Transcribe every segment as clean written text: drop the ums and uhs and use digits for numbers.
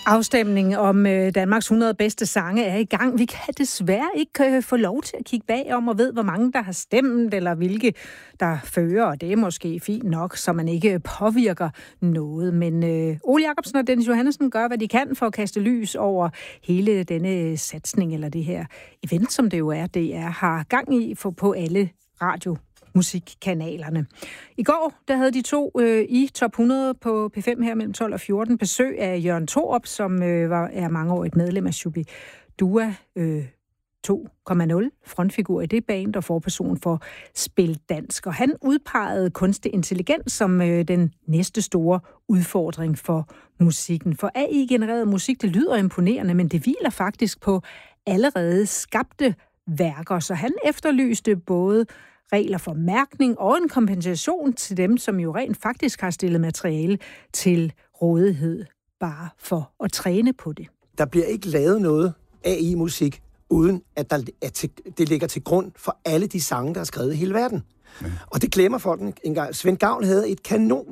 Afstemningen om Danmarks 100 bedste sange er i gang. Vi kan desværre ikke få lov til at kigge bagom og ved, hvor mange der har stemt, eller hvilke der fører, og det er måske fint nok, så man ikke påvirker noget. Men Ole Jacobsen og Dennis Johannessen gør, hvad de kan for at kaste lys over hele denne satsning, eller det her event, som det jo er, DR har gang i på alle radiomusikkanalerne. I går, der havde de to i top 100 på P5 her mellem 12 og 14 besøg af Jørgen Thorup, som er mangeårigt medlem af Shubidua 2.0, frontfigur i det band og forperson for Spil Dansk. Og han udpegede kunstig intelligens som den næste store udfordring for musikken. For AI-genereret musik, det lyder imponerende, men det hviler faktisk på allerede skabte værker. Så han efterlyste både regler for mærkning og en kompensation til dem, som jo rent faktisk har stillet materiale til rådighed, bare for at træne på det. Der bliver ikke lavet noget AI-musik, uden at det ligger til grund for alle de sange, der er skrevet i hele verden. Ja. Og det glemmer folk engang. Svend Gavl havde et kanon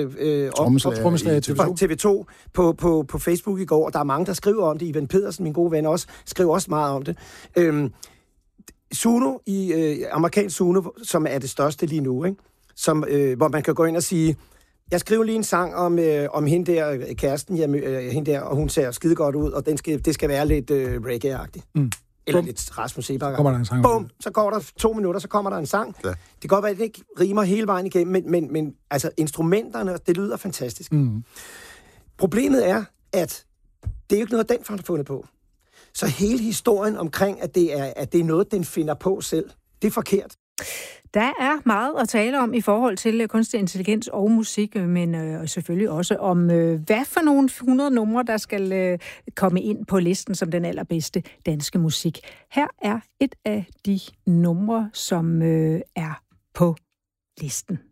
TV2 på Facebook i går, og der er mange, der skriver om det. Ivan Pedersen, min gode ven, skriver også meget om det. Suno amerikansk Suno, som er det største lige nu, ikke? Hvor man kan gå ind og sige, jeg skriver lige en sang om hende der, kæresten, hende der, og hun ser skide godt ud, og det skal være lidt reggae-agtigt. Eller lidt Rasmus Seebach. Bum! Så går der 2 minutter, så kommer der en sang. Ja. Det kan godt være, at det ikke rimer hele vejen igennem, men altså instrumenterne, det lyder fantastisk. Problemet er, at det er jo ikke noget, den har fundet på. Så hele historien omkring, at det er noget, den finder på selv, det er forkert. Der er meget at tale om i forhold til kunstig intelligens og musik, men selvfølgelig også om, hvad for nogle 100 numre, der skal komme ind på listen som den allerbedste danske musik. Her er et af de numre, som er på listen.